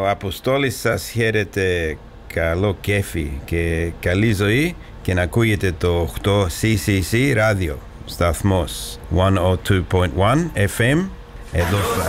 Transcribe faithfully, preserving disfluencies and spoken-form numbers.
Ο Αποστόλης σας χαίρεται, καλό κέφι και καλή ζωή, και να ακούγεται το οκτώ σι σι σι ράδιο, σταθμός εκατόν δύο κόμμα ένα εφ εμ εδώ